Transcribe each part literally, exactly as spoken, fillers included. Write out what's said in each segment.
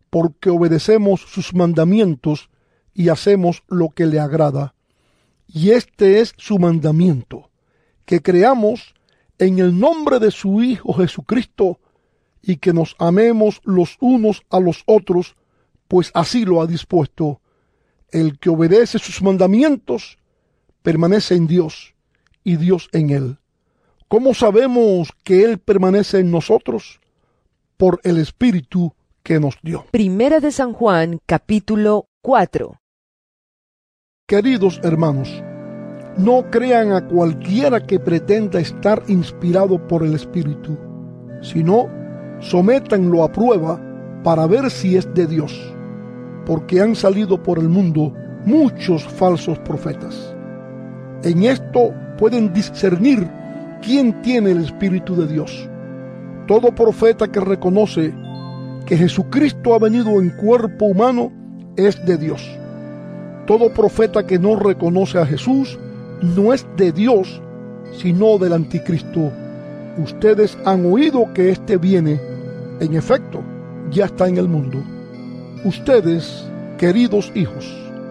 porque obedecemos sus mandamientos y hacemos lo que le agrada. Y este es su mandamiento, que creamos en el nombre de su Hijo Jesucristo y que nos amemos los unos a los otros, pues así lo ha dispuesto. El que obedece sus mandamientos permanece en Dios y Dios en él. ¿Cómo sabemos que Él permanece en nosotros? Por el Espíritu que nos dio. Primera de San Juan, capítulo cuatro. Queridos hermanos, no crean a cualquiera que pretenda estar inspirado por el Espíritu, sino sométanlo a prueba para ver si es de Dios, porque han salido por el mundo muchos falsos profetas. En esto pueden discernir quién tiene el Espíritu de Dios. Todo profeta que reconoce que Jesucristo ha venido en cuerpo humano es de Dios. Todo profeta que no reconoce a Jesús no es de Dios, sino del anticristo. Ustedes han oído que éste viene. En efecto, ya está en el mundo. Ustedes, queridos hijos,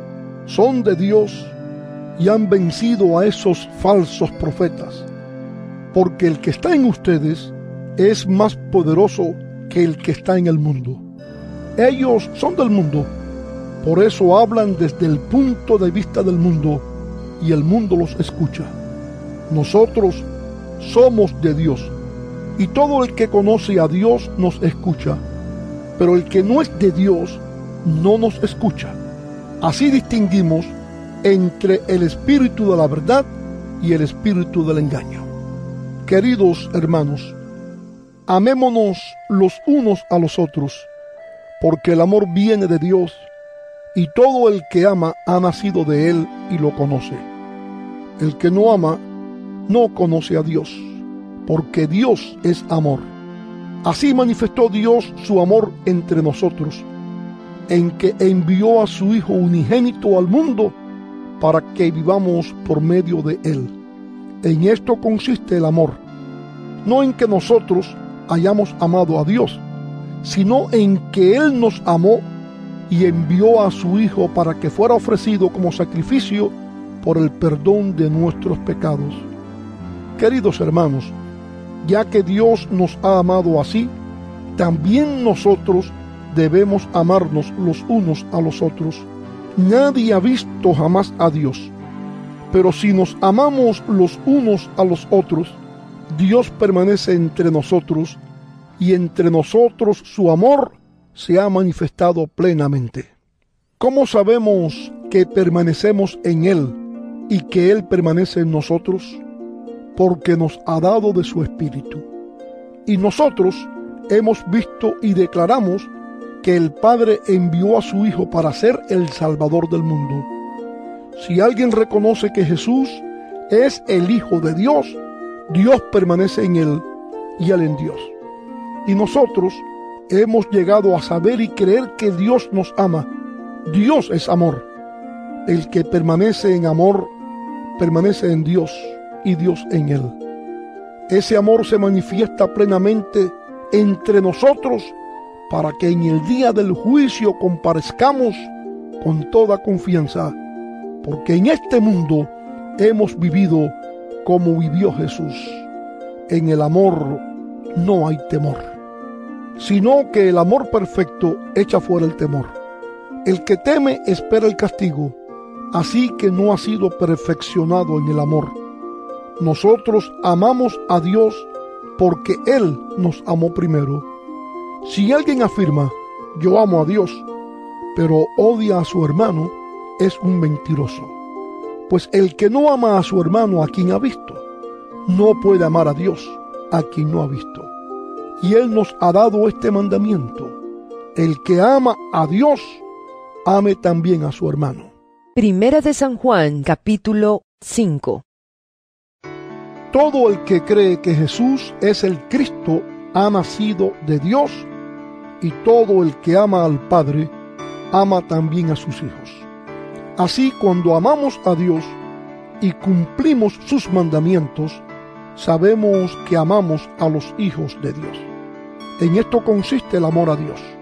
son de Dios y han vencido a esos falsos profetas, porque el que está en ustedes es más poderoso que el que está en el mundo. Ellos son del mundo, por eso hablan desde el punto de vista del mundo, y el mundo los escucha. Nosotros somos de Dios, y todo el que conoce a Dios nos escucha, pero el que no es de Dios no nos escucha. Así distinguimos entre el espíritu de la verdad y el espíritu del engaño. Queridos hermanos, amémonos los unos a los otros, porque el amor viene de Dios, y todo el que ama ha nacido de Él y lo conoce. El que no ama no conoce a Dios, porque Dios es amor. Así manifestó Dios su amor entre nosotros, en que envió a su Hijo unigénito al mundo para que vivamos por medio de Él. En esto consiste el amor, no en que nosotros hayamos amado a Dios, sino en que Él nos amó y envió a su Hijo para que fuera ofrecido como sacrificio por el perdón de nuestros pecados. Queridos hermanos, ya que Dios nos ha amado así, también nosotros debemos amarnos los unos a los otros. Nadie ha visto jamás a Dios, pero si nos amamos los unos a los otros, Dios permanece entre nosotros, y entre nosotros su amor se ha manifestado plenamente. ¿Cómo sabemos que permanecemos en Él y que Él permanece en nosotros? Porque nos ha dado de su Espíritu. Y nosotros hemos visto y declaramos que el Padre envió a su Hijo para ser el Salvador del mundo. Si alguien reconoce que Jesús es el Hijo de Dios, Dios permanece en Él y Él en Dios. Y nosotros hemos llegado a saber y creer que Dios nos ama. Dios es amor. El que permanece en amor, permanece en Dios y Dios en él. Ese amor se manifiesta plenamente entre nosotros para que en el día del juicio comparezcamos con toda confianza, porque en este mundo hemos vivido como vivió Jesús. En el amor no hay temor, sino que el amor perfecto echa fuera el temor. El que teme espera el castigo, así que no ha sido perfeccionado en el amor. Nosotros amamos a Dios porque Él nos amó primero. Si alguien afirma, yo amo a Dios, pero odia a su hermano, es un mentiroso. Pues el que no ama a su hermano a quien ha visto, no puede amar a Dios a quien no ha visto. Y Él nos ha dado este mandamiento: el que ama a Dios, ame también a su hermano. Primera de San Juan, capítulo cinco. Todo el que cree que Jesús es el Cristo ha nacido de Dios, y todo el que ama al Padre ama también a sus hijos. Así, cuando amamos a Dios y cumplimos sus mandamientos, sabemos que amamos a los hijos de Dios. En esto consiste el amor a Dios: